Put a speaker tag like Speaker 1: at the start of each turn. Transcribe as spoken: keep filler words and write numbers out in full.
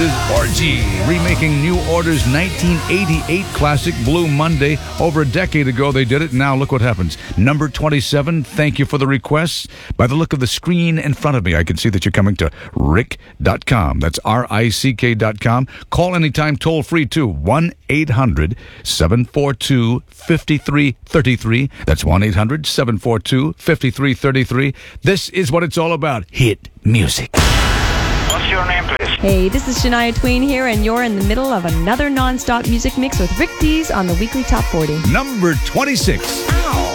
Speaker 1: is Orgy, remaking New Order's nineteen eighty-eight classic Blue Monday. Over a decade ago they did it, and now look what happens. Number twenty-seven, thank you for the requests. By the look of the screen in front of me, I can see that you're coming to rick dot com. That's R I C K dot com. Call anytime, toll free to one eight hundred seven four two five three three three. That's one eight hundred seven four two five three three three. This is what it's all about. Hit music.
Speaker 2: What's your name, please?
Speaker 3: Hey, this is Shania Twain here, and you're in the middle of another non-stop music mix with Rick Dees on the Weekly Top forty.
Speaker 1: Number twenty-six.